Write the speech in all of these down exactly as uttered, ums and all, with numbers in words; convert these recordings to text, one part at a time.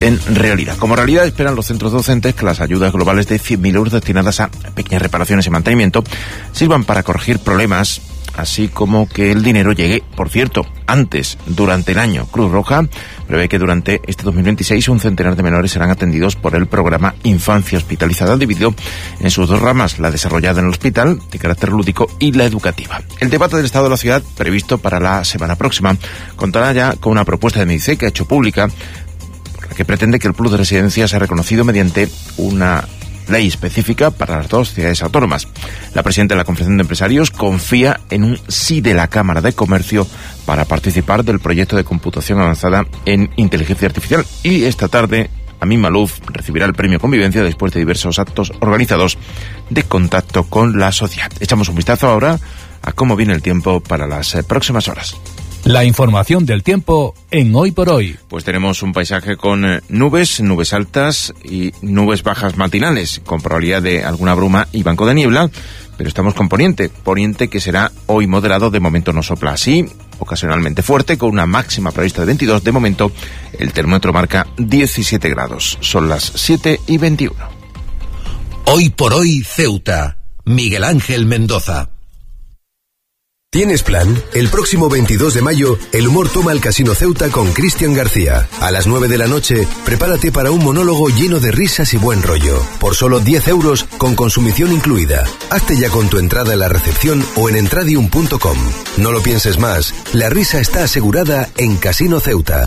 En realidad, como realidad esperan los centros docentes que las ayudas globales de cien mil euros destinadas a pequeñas reparaciones y mantenimiento sirvan para corregir problemas, así como que el dinero llegue, por cierto, antes, durante el año. Cruz Roja prevé que durante este dos mil veintiséis un centenar de menores serán atendidos por el programa Infancia Hospitalizada, dividido en sus dos ramas, la desarrollada en el hospital, de carácter lúdico, y la educativa. El debate del estado de la ciudad, previsto para la semana próxima, contará ya con una propuesta de Medice que ha hecho pública, que pretende que el plus de residencia sea reconocido mediante una ley específica para las dos ciudades autónomas. La presidenta de la Confederación de Empresarios confía en un sí de la Cámara de Comercio para participar del proyecto de computación avanzada en inteligencia artificial, y esta tarde Amin Malouf recibirá el premio Convivencia después de diversos actos organizados de contacto con la sociedad. Echamos un vistazo ahora a cómo viene el tiempo para las eh, próximas horas. La información del tiempo en Hoy por Hoy. Pues tenemos un paisaje con eh, nubes, nubes altas y nubes bajas matinales, con probabilidad de alguna bruma y banco de niebla, pero estamos con poniente, poniente que será hoy moderado, de momento no sopla así, ocasionalmente fuerte, con una máxima prevista de veintidós, de momento el termómetro marca diecisiete grados, son las siete y veintiuno. Hoy por Hoy Ceuta, Miguel Ángel Mendoza. ¿Tienes plan? El próximo veintidós de mayo, el humor toma el Casino Ceuta con Cristian García. A las nueve de la noche, prepárate para un monólogo lleno de risas y buen rollo. Por solo diez euros, con consumición incluida. Hazte ya con tu entrada en la recepción o en entradium punto com. No lo pienses más, la risa está asegurada en Casino Ceuta.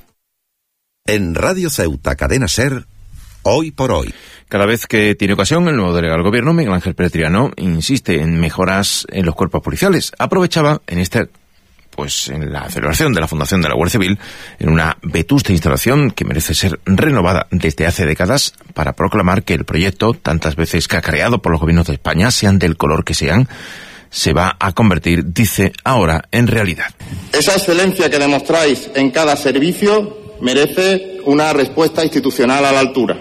En Radio Ceuta, Cadena SER, Hoy por Hoy. Cada vez que tiene ocasión, el nuevo delegado del Gobierno, Miguel Ángel Pérez Triano, insiste en mejoras en los cuerpos policiales. Aprovechaba en este, pues en la celebración de la fundación de la Guardia Civil, en una vetusta instalación que merece ser renovada desde hace décadas, para proclamar que el proyecto, tantas veces cacareado por los gobiernos de España, sean del color que sean, se va a convertir, dice, ahora en realidad. Esa excelencia que demostráis en cada servicio merece una respuesta institucional a la altura.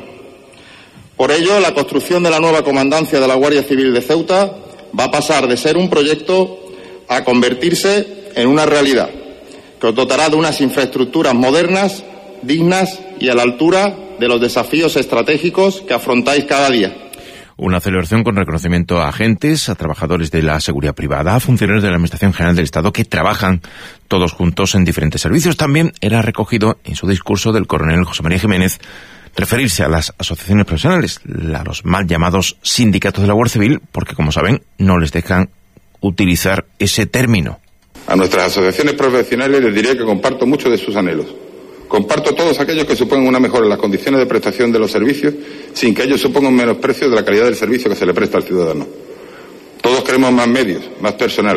Por ello, la construcción de la nueva comandancia de la Guardia Civil de Ceuta va a pasar de ser un proyecto a convertirse en una realidad, que os dotará de unas infraestructuras modernas, dignas y a la altura de los desafíos estratégicos que afrontáis cada día. Una celebración con reconocimiento a agentes, a trabajadores de la seguridad privada, a funcionarios de la Administración General del Estado que trabajan todos juntos en diferentes servicios. También era recogido en su discurso del coronel José María Jiménez referirse a las asociaciones profesionales, a los mal llamados sindicatos de la Guardia Civil, porque, como saben, no les dejan utilizar ese término. A nuestras asociaciones profesionales les diría que comparto muchos de sus anhelos. Comparto todos aquellos que supongan una mejora en las condiciones de prestación de los servicios, sin que ellos supongan un menosprecio de la calidad del servicio que se le presta al ciudadano. Todos queremos más medios, más personal,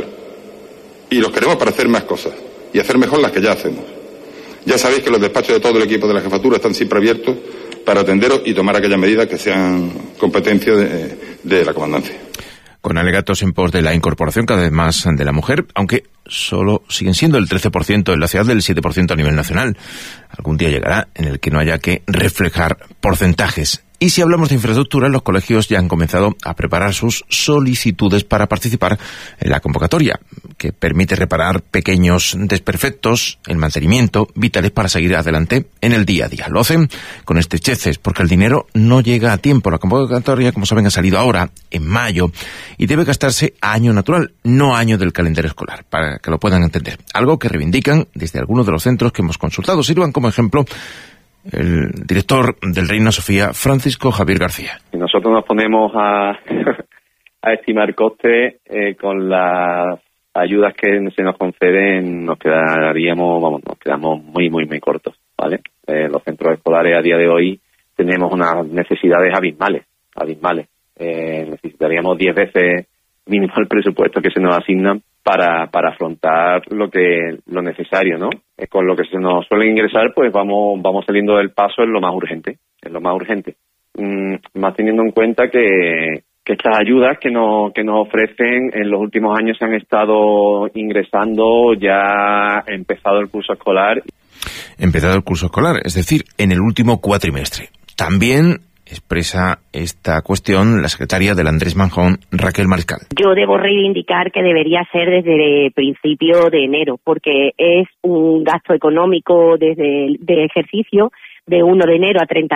y los queremos para hacer más cosas, y hacer mejor las que ya hacemos. Ya sabéis que los despachos de todo el equipo de la jefatura están siempre abiertos para atenderos y tomar aquellas medidas que sean competencia de, de la comandancia. Con alegatos en pos de la incorporación cada vez más de la mujer, aunque solo siguen siendo el trece por ciento en la ciudad, del siete por ciento a nivel nacional. Algún día llegará en el que no haya que reflejar porcentajes. Y si hablamos de infraestructura, los colegios ya han comenzado a preparar sus solicitudes para participar en la convocatoria, que permite reparar pequeños desperfectos, el mantenimiento, vitales para seguir adelante en el día a día. Lo hacen con estrecheces, porque el dinero no llega a tiempo. La convocatoria, como saben, ha salido ahora, en mayo, y debe gastarse a año natural, no año del calendario escolar, para que lo puedan entender. Algo que reivindican desde algunos de los centros que hemos consultado. Sirvan como ejemplo el director del Reina Sofía, Francisco Javier García. Nosotros nos ponemos a, a estimar costes eh, con las ayudas que se nos conceden, nos quedaríamos, vamos, nos quedamos muy, muy, muy cortos, ¿vale? Eh, los centros escolares a día de hoy tenemos unas necesidades abismales, abismales. Eh, necesitaríamos diez veces mínimo el presupuesto que se nos asignan para para afrontar lo que lo necesario, ¿no? Eh, con lo que se nos suele ingresar, pues vamos vamos saliendo del paso en lo más urgente, en lo más urgente. Mm, más teniendo en cuenta que, que estas ayudas que nos que nos ofrecen en los últimos años se han estado ingresando ya empezado el curso escolar. Empezado el curso escolar, es decir, en el último cuatrimestre. También expresa esta cuestión la secretaria del Andrés Manjón, Raquel Mariscal. Yo debo reivindicar que debería ser desde principio de enero, porque es un gasto económico desde el de ejercicio de uno de enero a treinta